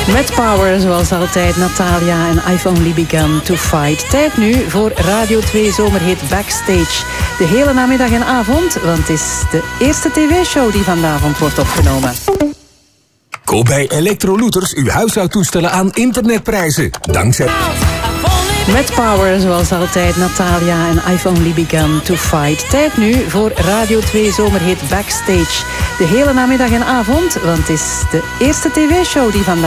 Met power, zoals altijd, Natalia en I've Only Begun to Fight. Tijd nu voor Radio 2 Zomerhit Backstage. De hele namiddag en avond, want het is de eerste tv-show die vanavond wordt opgenomen. Koop bij Electrolooters uw huishoudtoestellen aan internetprijzen. Dankzij... Met power, zoals altijd, Natalia en I've Only Begun to Fight. Tijd nu voor Radio 2 Zomerhit Backstage. De hele namiddag en avond, want het is de eerste tv-show die vandaag